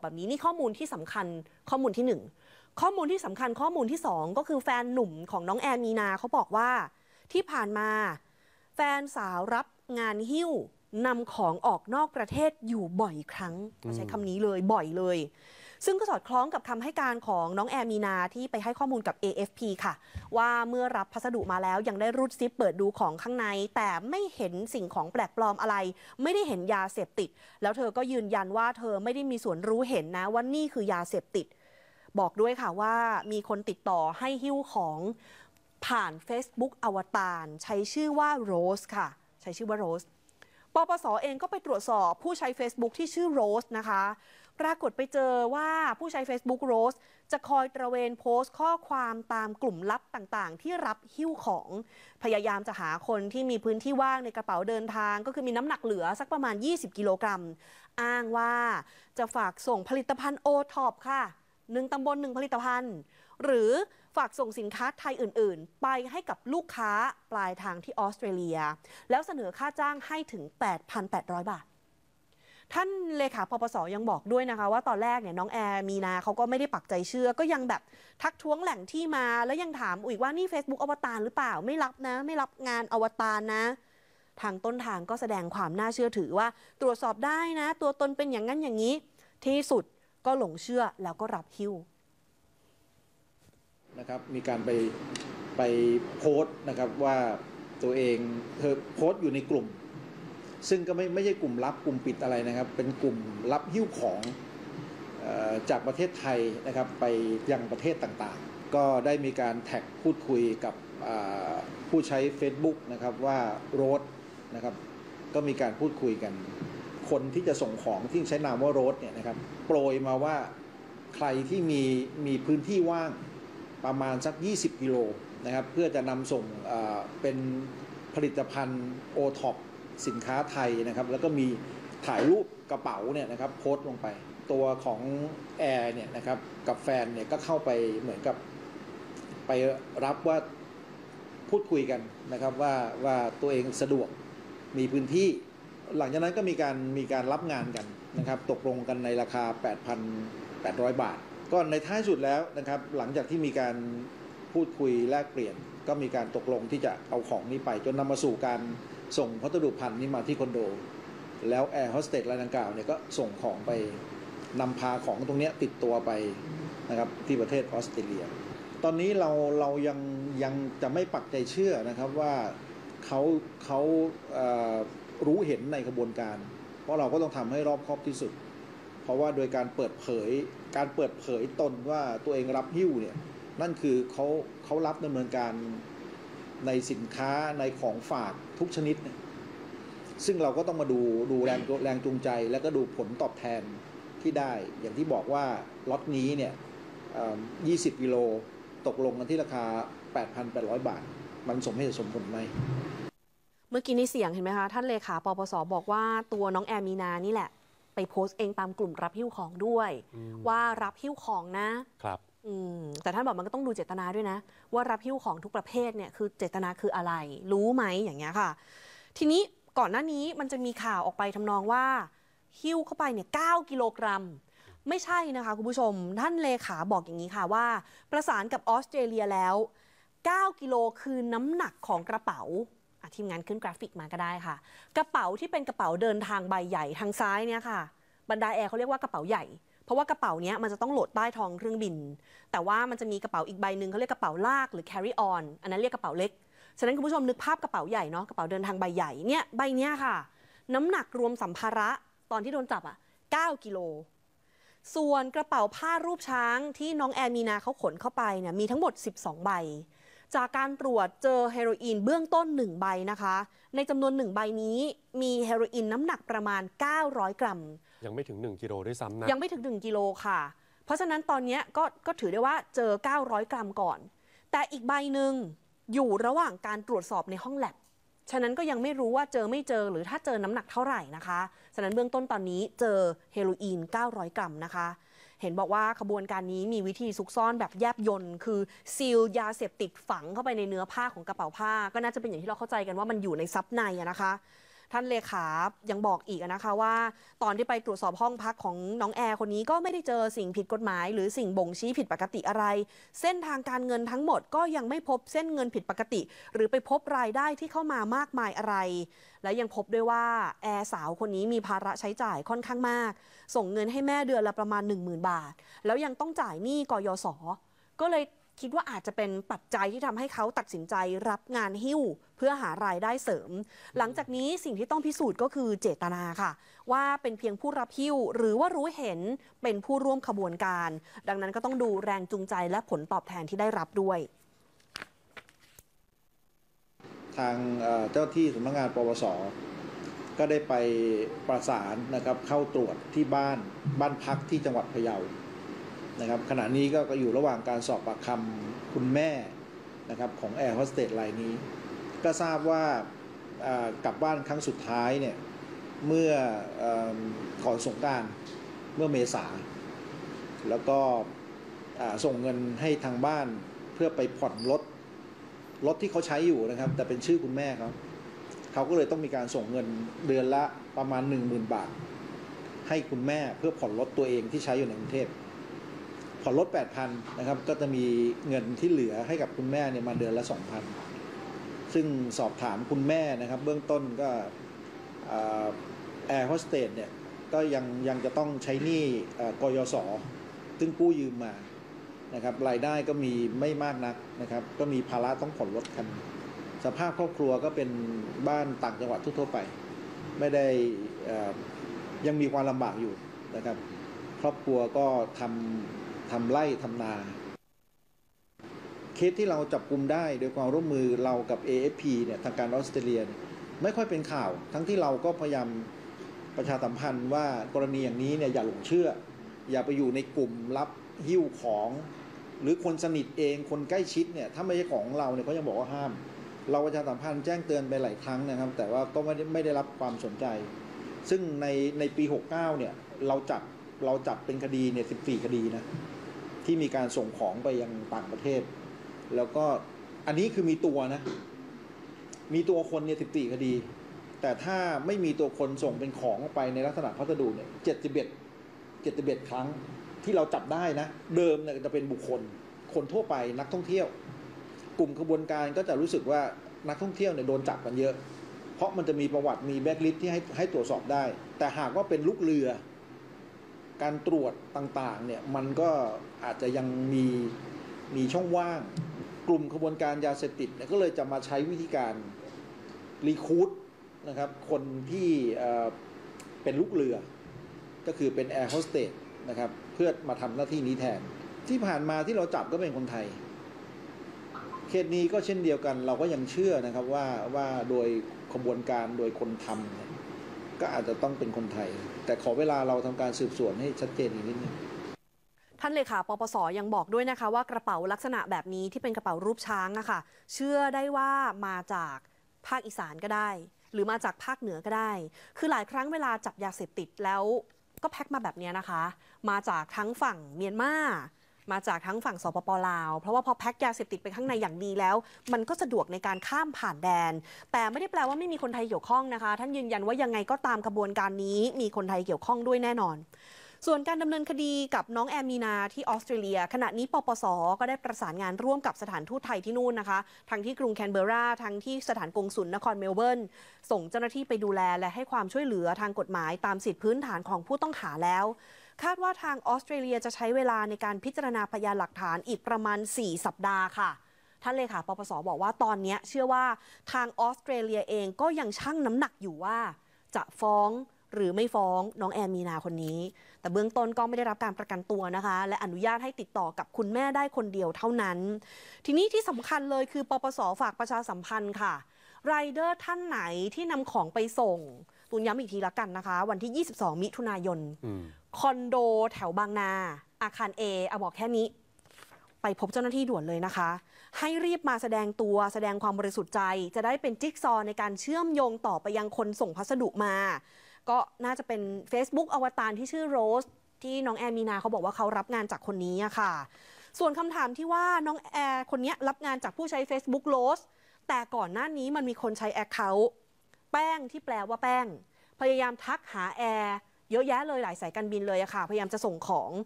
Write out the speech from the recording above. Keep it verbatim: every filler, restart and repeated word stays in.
แบบนี้นี่ข้อมูลที่สำคัญข้อมูลที่หนึ่งข้อมูลที่สำคัญข้อมูลที่สองก็คือแฟนหนุ่มของน้องแอร์มีนาเขาบอกว่าที่ผ่านมาแฟนสาวรับงานหิ้วนำของออกนอกประเทศอยู่บ่อยครั้งใช้คำนี้เลยบ่อยเลยซึ่งก็สอดคล้องกับคำให้การของน้องแอร์มีนาที่ไปให้ข้อมูลกับ เอ เอฟ พี ค่ะว่าเมื่อรับพัสดุมาแล้วยังได้รูดซิปเปิดดูของข้างในแต่ไม่เห็นสิ่งของแปลกปลอมอะไรไม่ได้เห็นยาเสพติดแล้วเธอก็ยืนยันว่าเธอไม่ได้มีส่วนรู้เห็นนะว่านี่คือยาเสพติดบอกด้วยค่ะว่ามีคนติดต่อให้หิ้วของผ่าน Facebook อวตารใช้ชื่อว่าโรสค่ะใช้ชื่อว่าโรสปปส.เองก็ไปตรวจสอบผู้ใช้ Facebook ที่ชื่อโรสนะคะปรากฏไปเจอว่าผู้ใช้ Facebook โรสจะคอยตระเวนโพสต์ข้อความตามกลุ่มลับต่างๆที่รับหิ้วของพยายามจะหาคนที่มีพื้นที่ว่างในกระเป๋าเดินทางก็คือมีน้ำหนักเหลือสักประมาณยี่สิบกิโลกรัมอ้างว่าจะฝากส่งผลิตภัณฑ์โอท็อปค่ะหนึ่งตำบลหนึ่งผลิตภัณฑ์หรือฝากส่งสินค้าไทยอื่นๆไปให้กับลูกค้าปลายทางที่ออสเตรเลียแล้วเสนอค่าจ้างให้ถึง แปดพันแปดร้อย บาทท่านเลขาปปส.ยังบอกด้วยนะคะว่าตอนแรกเนี่ยน้องแอร์มีนาเขาก็ไม่ได้ปักใจเชื่อก็ยังแบบทักท้วงแหล่งที่มาแล้วยังถามอีกว่านี่ Facebook อวตารหรือเปล่าไม่รับนะไม่รับงานอวตารนะทางต้นทางก็แสดงความน่าเชื่อถือว่าตรวจสอบได้นะตัวตนเป็นอย่างนั้นอย่างนี้ที่สุดก็หลงเชื่อแล้วก็รับหิ้วนะครับมีการไปไปโพสต์นะครับว่าตัวเองเธอโพสต์อยู่ในกลุ่มซึ่งก็ไม่ไม่ใช่กลุ่มลับกลุ่มปิดอะไรนะครับเป็นกลุ่มรับหิ้วของเอ่อจากประเทศไทยนะครับไปยังประเทศต่างๆก็ได้มีการแท็กพูดคุยกับผู้ใช้ Facebook นะครับว่าโรสนะครับก็มีการพูดคุยกันคนที่จะส่งของที่ใช้นามว่าโรสเนี่ยนะครับโปรยมาว่าใครที่มีมีพื้นที่ว่างประมาณสักยี่สิบกิโลนะครับเพื่อจะนำส่งเป็นผลิตภัณฑ์โอท็อปสินค้าไทยนะครับแล้วก็มีถ่ายรูปกระเป๋าเนี่ยนะครับโพสต์ลงไปตัวของแอร์เนี่ยนะครับกับแฟนเนี่ยก็เข้าไปเหมือนกับไปรับว่าพูดคุยกันนะครับว่าว่าตัวเองสะดวกมีพื้นที่หลังจากนั้นก็มีการมีการรับงานกันนะครับตกลงกันในราคา แปดพันแปดร้อย บาทก็ในท้ายสุดแล้วนะครับหลังจากที่มีการพูดคุยแลกเปลี่ยนก็มีการตกลงที่จะเอาของนี้ไปจนนำมาสู่การส่งพัสดุพันนี้มาที่คอนโดแล้วแอร์โฮสเตสรายดังกล่าวเนี่ยก็ส่งของไปนำพาของตรงนี้ติดตัวไปนะครับที่ประเทศออสเตรเลียตอนนี้เราเรายังยังจะไม่ปักใจเชื่อนะครับว่าเขาเขาเอ่อรู้เห็นในกระบวนการเพราะเราก็ต้องทำให้รอบคอบที่สุดเพราะว่าโดยการเปิดเผยการเปิดเผยตนว่าตัวเองรับหิ้วเนี่ยนั่นคือเขาเขารับดำเนินการในสินค้าในของฝากทุกชนิดเนี่ยซึ่งเราก็ต้องมาดูดูแรงแรงจูงใจแล้วก็ดูผลตอบแทนที่ได้อย่างที่บอกว่าล็อตนี้เนี่ยยี่สิบกิโลตกลงกันที่ราคา แปดพันแปดร้อย บาทมันสมเหตุสมผลไหมเมื่อกี้ในเสียงเห็นไหมคะท่านเลขาปปส.บอกว่าตัวน้องแอร์มีนานี่แหละไปโพสต์เองตามกลุ่มรับหิ้วของด้วยว่ารับหิ้วของนะครับอืมแต่ท่านบอกมันก็ต้องดูเจตนาด้วยนะว่ารับหิ้วของทุกประเภทเนี่ยคือเจตนาคืออะไรรู้ไหมอย่างเงี้ยค่ะทีนี้ก่อนหน้านี้มันจะมีข่าวออกไปทำนองว่าหิ้วเข้าไปเนี่ยเก้ากิโลกรัมไม่ใช่นะคะคุณผู้ชมท่านเลขาบอกอย่างนี้ค่ะว่าประสานกับออสเตรเลียแล้วเก้ากิโลคือน้ำหนักของกระเป๋าทีมงานขึ้นกราฟิกมาก็ได้ค่ะกระเป๋าที่เป็นกระเป๋าเดินทางใบใหญ่ทางซ้ายเนี่ยค่ะบรรดาแอร์เขาเรียกว่ากระเป๋าใหญ่เพราะว่ากระเป๋านี้มันจะต้องโหลดใต้ท้องเครื่องบินแต่ว่ามันจะมีกระเป๋าอีกใบหนึ่งเขาเรียกกระเป๋าลากหรือ carry on อันนั้นเรียกกระเป๋าเล็กฉะนั้นคุณผู้ชมนึกภาพกระเป๋าใหญ่เนาะกระเป๋าเดินทางใบใหญ่เนี่ยใบเนี้ยค่ะน้ำหนักรวมสัมภาระตอนที่โดนจับอ่ะเก้ากิโลส่วนกระเป๋าผ้ารูปช้างที่น้องแอร์มีนาเขาขนเข้าไปเนี่ยมีทั้งหมดสิบสองใบจากการตรวจเจอเฮโรอีนเบื้องต้นหนึ่งใบนะคะในจำนวนหนึ่งใบนี้มีเฮโรอีนน้ำหนักประมาณเก้าร้อยกรัมยังไม่ถึงหนึ่งกิโลด้วยซ้ำนะยังไม่ถึงหนึ่งกิโลค่ะเพราะฉะนั้นตอนนี้ก็ก็ถือได้ว่าเจอเก้าร้อยกรัมก่อนแต่อีกใบหนึ่งอยู่ระหว่างการตรวจสอบในห้องแลบฉะนั้นก็ยังไม่รู้ว่าเจอไม่เจอหรือถ้าเจอน้ำหนักเท่าไหร่นะคะฉะนั้นเบื้องต้นตอนนี้เจอเฮโรอีนเก้าร้อยกรัมนะคะเห็นบอกว่าขบวนการนี้มีวิธีซุกซ่อนแบบแยบยลคือซีลยาเสพติดฝังเข้าไปในเนื้อผ้าของกระเป๋าผ้าก็น่าจะเป็นอย่างที่เราเข้าใจกันว่ามันอยู่ในซับในนะคะท่านเลขายังบอกอีกนะคะว่าตอนที่ไปตรวจสอบห้องพักของน้องแอร์คนนี้ก็ไม่ได้เจอสิ่งผิดกฎหมายหรือสิ่งบ่งชี้ผิดปกติอะไรเส้นทางการเงินทั้งหมดก็ยังไม่พบเส้นเงินผิดปกติหรือไปพบรายได้ที่เข้ามามากมายอะไรและยังพบด้วยว่าแอร์สาวคนนี้มีภาระใช้จ่ายค่อนข้างมากส่งเงินให้แม่เดือนละประมาณ หนึ่งหมื่น บาทแล้วยังต้องจ่ายหนี้กยศ.ก็เลยคิดว่าอาจจะเป็นปัจจัยที่ทำให้เขาตัดสินใจรับงานหิ้วเพื่อหารายได้เสริมหลังจากนี้สิ่งที่ต้องพิสูจน์ก็คือเจตนาค่ะว่าเป็นเพียงผู้รับหิ้วหรือว่ารู้เห็นเป็นผู้ร่วมขบวนการดังนั้นก็ต้องดูแรงจูงใจและผลตอบแทนที่ได้รับด้วยทางเจ้าที่สำนักงานปปส.ก็ได้ไปประสานนะครับเข้าตรวจที่บ้านบ้านพักที่จังหวัดพะเยานะครับขณะนี้ก็อยู่ระหว่างการสอบปากคำคุณแม่นะครับของแอร์โฮสเตสรายนี้ก็ทราบว่ากลับบ้านครั้งสุดท้ายเนี่ยเมื่อก่อนสงกรานต์เมื่อเมษาแล้วก็ส่งเงินให้ทางบ้านเพื่อไปผ่อนรถรถที่เขาใช้อยู่นะครับแต่เป็นชื่อคุณแม่เขาเขาก็เลยต้องมีการส่งเงินเดือนละประมาณ หนึ่งหมื่น บาทให้คุณแม่เพื่อผ่อนรถตัวเองที่ใช้อยู่ในกรุงเทพผ่อนรถ แปดพัน นะครับก็จะมีเงินที่เหลือให้กับคุณแม่เนี่ยมาเดือนละ สองพัน ซึ่งสอบถามคุณแม่นะครับเบื้องต้นก็แอร์โฮสเตสเนี่ยก็ยังยังจะต้องใช้หนี้กยศ.ซึ่งกู้ยืมมานะครับรายได้ก็มีไม่มากนักนะครับก็มีภาระต้องผ่อนรถคันสภาพครอบครัวก็เป็นบ้านต่างจังหวัดทั่วไปไม่ได้ยังมีความลำบากอยู่นะครับครอบครัวก็ทำทำไร่ทำนาเคสที่เราจับกุมได้โดยความร่วมมือเรากับ เอ เอฟ พี เนี่ยทางการออสเตรเลียไม่ค่อยเป็นข่าวทั้งที่เราก็พยายามประชาสัมพันธ์ว่ากรณีอย่างนี้เนี่ยอย่าหลงเชื่ออย่าไปอยู่ในกลุ่มรับหิ้วของหรือคนสนิทเองคนใกล้ชิดเนี่ยถ้าไม่ใช่ของเราเนี่ยเขายังบอกว่าห้ามเราประชาสัมพันธ์แจ้งเตือนไปหลายครั้งนะครับแต่ว่าก็ไม่ได้ไม่ได้รับความสนใจซึ่งในในปีหกสิบเก้าเนี่ยเราจับเราจับเป็นคดีเนี่ยสิบสี่คดีนะที่มีการส่งของไปยังต่างประเทศแล้วก็อันนี้คือมีตัวนะมีตัวคนเนี่ยสิบสี่คดีแต่ถ้าไม่มีตัวคนส่งเป็นของไปในลักษณะพัสดุเนี่ยเจ็ดสิบเอ็ดเจ็ดสิบเอ็ดครั้งที่เราจับได้นะเดิมเนี่ยจะเป็นบุคคลคนทั่วไปนักท่องเที่ยวกลุ่มขบวนการก็จะรู้สึกว่านักท่องเที่ยวเนี่ยโดนจับกันเยอะเพราะมันจะมีประวัติมีแบ็คลิสต์ที่ให้ให้ตรวจสอบได้แต่หากว่าเป็นลูกเรือการตรวจต่างๆเนี่ยมันก็อาจจะยังมีมีช่องว่างกลุ่มขบวนการยาเสพติดเนี่ยก็เลยจะมาใช้วิธีการรีครูทนะครับคนที่เป็นลูกเรือก็คือเป็นแอร์โฮสเตสนะครับเพื่อมาทำหน้าที่นี้แทนที่ผ่านมาที่เราจับก็เป็นคนไทยเคสนี้ก็เช่นเดียวกันเราก็ยังเชื่อนะครับว่าว่าโดยขบวนการโดยคนทำก็อาจจะต้องเป็นคนไทยแต่ขอเวลาเราทำการสืบสวนให้ชัดเจนอีกนิดนึงท่านเลขาปปส.ยังบอกด้วยนะคะว่ากระเป๋าลักษณะแบบนี้ที่เป็นกระเป๋ารูปช้างอะค่ะเชื่อได้ว่ามาจากภาคอีสานก็ได้หรือมาจากภาคเหนือก็ได้คือหลายครั้งเวลาจับยาเสพติดแล้วก็แพ็คมาแบบนี้นะคะมาจากทั้งฝั่งเมียนมามาจากทั้งฝั่งสปป.ลาวเพราะว่าพอแพ็คยาเสพติดไปข้างในอย่างดีแล้วมันก็สะดวกในการข้ามผ่านแดนแต่ไม่ได้แปลว่าไม่มีคนไทยเกี่ยวข้องนะคะท่านยืนยันว่ายังไงก็ตามกระบวนการนี้มีคนไทยเกี่ยวข้องด้วยแน่นอนส่วนการดำเนินคดีกับน้องแอมมีนาที่ออสเตรเลียขณะนี้ปปส.ก็ได้ประสานงานร่วมกับสถานทูตไทยที่นู่นนะคะทั้งที่กรุงแคนเบอร์ราทั้งที่สถานกงสุลนครเมลเบิร์นส่งเจ้าหน้าที่ไปดูแลและให้ความช่วยเหลือทางกฎหมายตามสิทธิพื้นฐานของผู้ต้องหาแล้วคาดว่าทางออสเตรเลียจะใช้เวลาในการพิจารณาพยานหลักฐานอีกประมาณสี่สัปดาห์ค่ะท่านเลขาปปส.บอกว่าตอนนี้เชื่อว่าทางออสเตรเลียเองก็ยังชั่งน้ำหนักอยู่ว่าจะฟ้องหรือไม่ฟ้องน้องแอมมีนาคนนี้แต่เบื้องต้นก็ไม่ได้รับการประกันตัวนะคะและอนุญาตให้ติดต่อกับคุณแม่ได้คนเดียวเท่านั้นทีนี้ที่สำคัญเลยคือปปส.ฝากประชาสัมพันธ์ค่ะไรเดอร์ท่านไหนที่นำของไปส่งตุนย้ำอีกทีละกันนะคะวันที่ยี่สิบสองมิถุนายนคอนโดแถวบางนาอาคาร A เอาบอกแค่นี้ไปพบเจ้าหน้าที่ด่วนเลยนะคะให้รีบมาแสดงตัวแสดงความบริสุทธิ์ใจจะได้เป็นจิ๊กซอว์ในการเชื่อมโยงต่อไปยังคนส่งพัสดุมาก็น่าจะเป็น Facebook อวตารที่ชื่อโรสที่น้องแอร์มีนาเขาบอกว่าเขารับงานจากคนนี้ค่ะส่วนคำถามที่ว่าน้องแอร์คนนี้รับงานจากผู้ใช้ Facebook โรสแต่ก่อนหน้านี้มันมีคนใช้ Account แป้งที่แปลว่าแป้งพยายามทักหาแอร์เยอะแยะเลยหลายสายการบินเลยอะค่ะพยายามจะส่งของ